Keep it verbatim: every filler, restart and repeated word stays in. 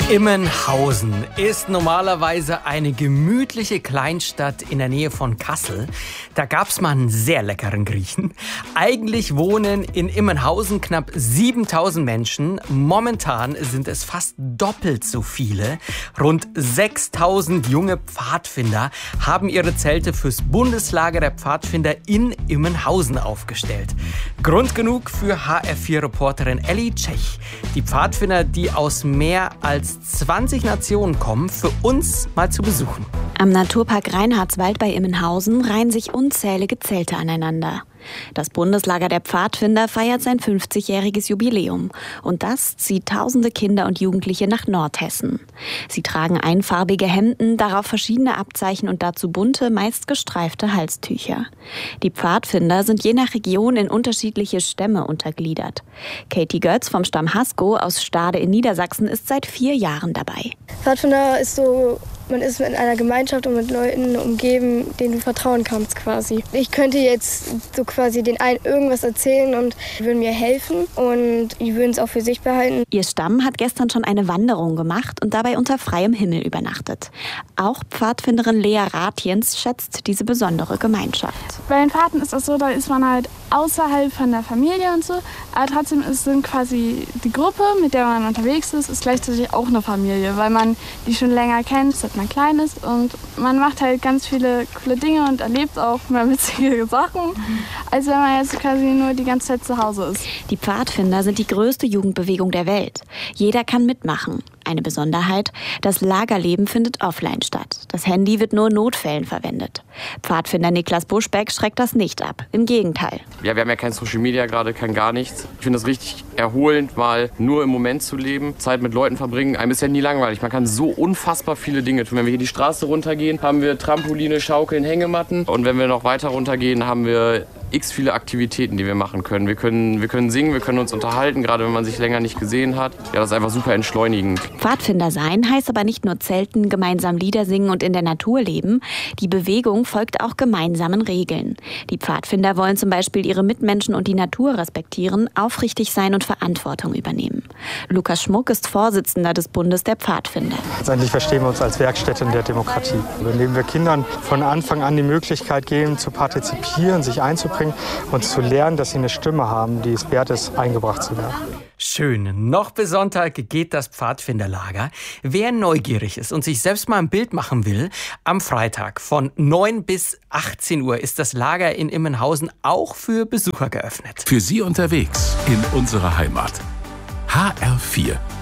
Immenhausen ist normalerweise eine gemütliche Kleinstadt in der Nähe von Kassel. Da gab's mal einen sehr leckeren Griechen. Eigentlich wohnen in Immenhausen knapp siebentausend Menschen. Momentan sind es fast doppelt so viele. Rund sechstausend junge Pfadfinder haben ihre Zelte fürs Bundeslager der Pfadfinder in Immenhausen aufgestellt. Grund genug für H R vier Reporterin Elli Tschech. Die Pfadfinder, die aus mehr als zwanzig Nationen kommen, für uns mal zu besuchen. Am Naturpark Reinhardswald bei Immenhausen reihen sich unzählige Zelte aneinander. Das Bundeslager der Pfadfinder feiert sein fünfzigjähriges Jubiläum. Und das zieht tausende Kinder und Jugendliche nach Nordhessen. Sie tragen einfarbige Hemden, darauf verschiedene Abzeichen und dazu bunte, meist gestreifte Halstücher. Die Pfadfinder sind je nach Region in unterschiedliche Stämme untergliedert. Katie Götz vom Stamm Hasko aus Stade in Niedersachsen ist seit vier Jahren dabei. Pfadfinder ist so, man ist in einer Gemeinschaft und mit Leuten umgeben, denen du vertrauen kannst quasi. Ich könnte jetzt so quasi den einen irgendwas erzählen und die würden mir helfen und die würden es auch für sich behalten. Ihr Stamm hat gestern schon eine Wanderung gemacht und dabei unter freiem Himmel übernachtet. Auch Pfadfinderin Lea Ratjens schätzt diese besondere Gemeinschaft. Bei den Pfaden ist das so, da ist man halt außerhalb von der Familie und so, aber trotzdem ist dann quasi die Gruppe, mit der man unterwegs ist, ist gleichzeitig auch eine Familie, weil man die schon länger kennt, seit man klein ist und man macht halt ganz viele coole Dinge und erlebt auch mal witzige Sachen, als wenn man jetzt quasi nur die ganze Zeit zu Hause ist. Die Pfadfinder sind die größte Jugendbewegung der Welt. Jeder kann mitmachen. Eine Besonderheit, das Lagerleben findet offline statt. Das Handy wird nur in Notfällen verwendet. Pfadfinder Niklas Buschbeck schreckt das nicht ab. Im Gegenteil. Ja, wir haben ja kein Social Media gerade, kein gar nichts. Ich finde es richtig erholend, mal nur im Moment zu leben, Zeit mit Leuten verbringen. Einem ist ja nie langweilig. Man kann so unfassbar viele Dinge tun. Wenn wir hier die Straße runtergehen, haben wir Trampoline, Schaukeln, Hängematten. Und wenn wir noch weiter runtergehen, haben wir x viele Aktivitäten, die wir machen können. Wir können, wir können singen, wir können uns unterhalten, gerade wenn man sich länger nicht gesehen hat. Ja, das ist einfach super entschleunigend. Pfadfinder sein heißt aber nicht nur zelten, gemeinsam Lieder singen und in der Natur leben. Die Bewegung folgt auch gemeinsamen Regeln. Die Pfadfinder wollen zum Beispiel ihre Mitmenschen und die Natur respektieren, aufrichtig sein und Verantwortung übernehmen. Lukas Schmuck ist Vorsitzender des Bundes der Pfadfinder. Letztendlich verstehen wir uns als Werkstätten der Demokratie, indem wir Kindern von Anfang an die Möglichkeit geben, zu partizipieren, sich einzubringen und zu lernen, dass sie eine Stimme haben, die es wert ist, eingebracht zu werden. Schön. Noch bis Sonntag geht das Pfadfinderlager. Wer neugierig ist und sich selbst mal ein Bild machen will, am Freitag von neun bis achtzehn Uhr ist das Lager in Immenhausen auch für Besucher geöffnet. Für Sie unterwegs in unserer Heimat. H R vier